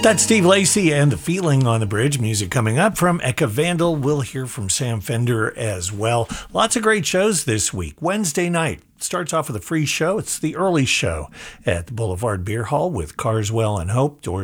That's Steve Lacy and The Feeling on the Bridge. Music coming up from Eka Vandal. We'll hear from Sam Fender as well. Lots of great shows this week. Wednesday night starts off with a free show. It's the early show at the Boulevard Beer Hall with Carswell and Hope. Doors